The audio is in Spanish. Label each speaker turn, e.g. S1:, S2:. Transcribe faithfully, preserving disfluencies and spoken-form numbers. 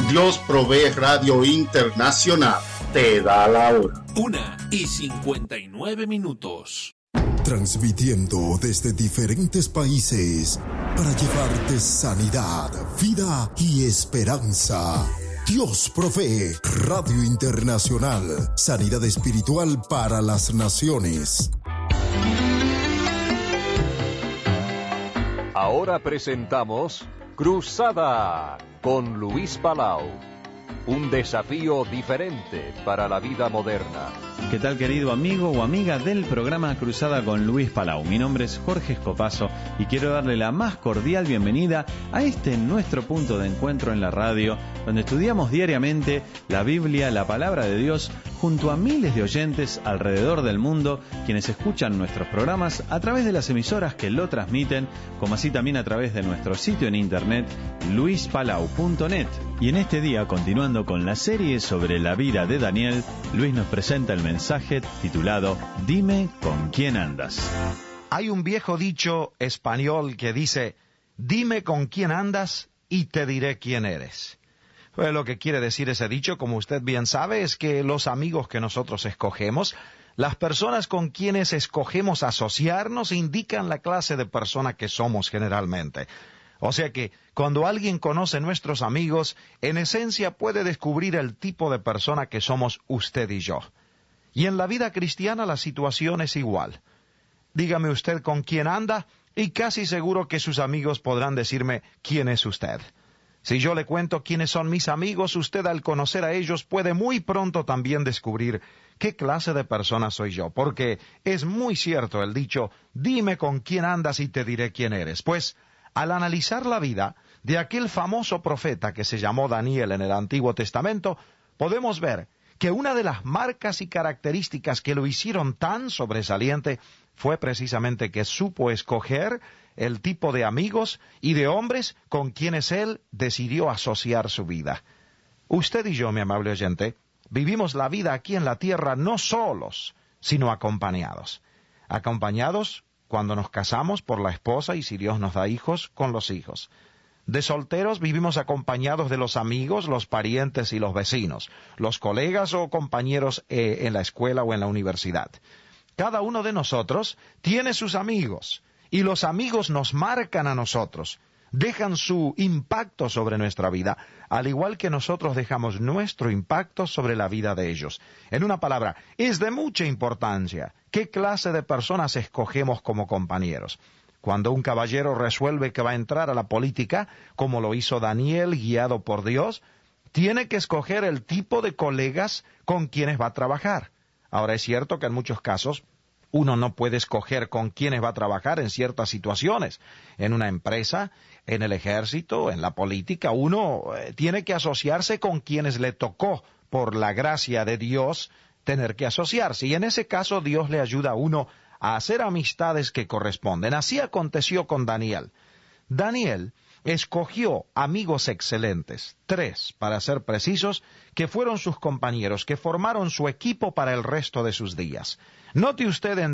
S1: Dios Provee Radio Internacional te da la hora.
S2: Una y cincuenta y nueve minutos.
S3: Transmitiendo desde diferentes países para llevarte sanidad, vida y esperanza. Dios Provee Radio Internacional. Sanidad espiritual para las naciones.
S4: Ahora presentamos Cruzada con Luis Palau. Un desafío diferente para la vida moderna.
S5: ¿Qué tal, querido amigo o amiga del programa Cruzada con Luis Palau? Mi nombre es Jorge Escopazo y quiero darle la más cordial bienvenida a este nuestro punto de encuentro en la radio, donde estudiamos diariamente la Biblia, la palabra de Dios, junto a miles de oyentes alrededor del mundo, quienes escuchan nuestros programas a través de las emisoras que lo transmiten, como así también a través de nuestro sitio en internet, luis palau punto net. Y en este día, continuando con la serie sobre la vida de Daniel, Luis nos presenta el mensaje titulado Dime con quién andas.
S6: Hay un viejo dicho español que dice, dime con quién andas y te diré quién eres. Pues lo que quiere decir ese dicho, como usted bien sabe, es que los amigos que nosotros escogemos, las personas con quienes escogemos asociarnos, indican la clase de persona que somos generalmente. O sea que cuando alguien conoce nuestros amigos, en esencia puede descubrir el tipo de persona que somos usted y yo. Y en la vida cristiana la situación es igual. Dígame usted con quién anda y casi seguro que sus amigos podrán decirme quién es usted. Si yo le cuento quiénes son mis amigos, usted al conocer a ellos puede muy pronto también descubrir qué clase de persona soy yo. Porque es muy cierto el dicho, dime con quién andas y te diré quién eres. Pues al analizar la vida de aquel famoso profeta que se llamó Daniel en el Antiguo Testamento, podemos ver que una de las marcas y características que lo hicieron tan sobresaliente fue precisamente que supo escoger el tipo de amigos y de hombres con quienes él decidió asociar su vida. Usted y yo, mi amable oyente, vivimos la vida aquí en la tierra no solos, sino acompañados. Acompañados cuando nos casamos por la esposa y si Dios nos da hijos, con los hijos. De solteros vivimos acompañados de los amigos, los parientes y los vecinos, los colegas o compañeros eh, en la escuela o en la universidad. Cada uno de nosotros tiene sus amigos y los amigos nos marcan a nosotros, dejan su impacto sobre nuestra vida, al igual que nosotros dejamos nuestro impacto sobre la vida de ellos. En una palabra, es de mucha importancia qué clase de personas escogemos como compañeros. Cuando un caballero resuelve que va a entrar a la política, como lo hizo Daniel, guiado por Dios, tiene que escoger el tipo de colegas con quienes va a trabajar. Ahora es cierto que en muchos casos uno no puede escoger con quienes va a trabajar en ciertas situaciones. En una empresa, en el ejército, en la política, uno eh, tiene que asociarse con quienes le tocó, por la gracia de Dios, tener que asociarse. Y en ese caso Dios le ayuda a uno a hacer amistades que corresponden. Así aconteció con Daniel. Daniel escogió amigos excelentes, tres, para ser precisos, que fueron sus compañeros, que formaron su equipo para el resto de sus días. Note usted en